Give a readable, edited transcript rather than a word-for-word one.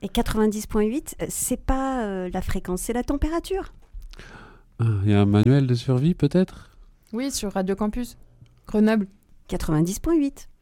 Et 90,8, c'est pas la fréquence, c'est la température. Il y a un manuel de survie peut-être ? Oui, sur Radio Campus. Grenoble. 90,8.